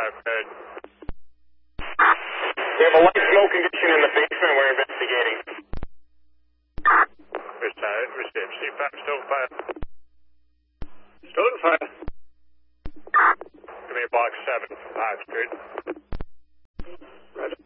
good. We have a light smoke condition in the basement. We're investigating. Received. CPAP still fire. Still at fire. Give me a box 7 from 5th Street. Roger.